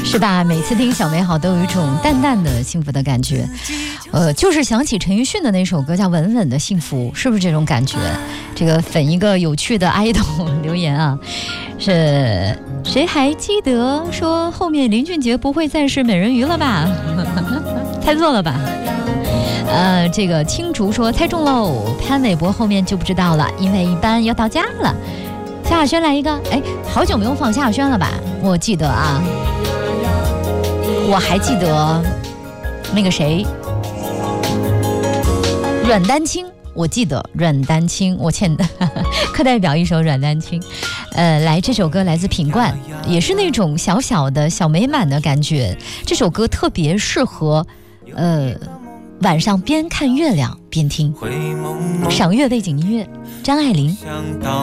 是吧？每次听小美好都有一种淡淡的幸福的感觉，就是想起陈奕迅的那首歌叫《稳稳的幸福》，是不是这种感觉？这个粉一个有趣的idol留言啊，是谁还记得说后面林俊杰不会再是美人鱼了吧？猜错了吧？这个青竹说猜中喽，潘玮柏后面就不知道了，因为一般要到家了。萧亚轩来一个，哎，好久没有放萧亚轩了吧？我记得啊，我还记得那个谁，阮丹青，我记得阮丹青，我欠的课代表一首阮丹青。来，这首歌来自品冠，也是那种小小的小美满的感觉。这首歌特别适合晚上边看月亮边听，赏月背景音乐，张爱玲。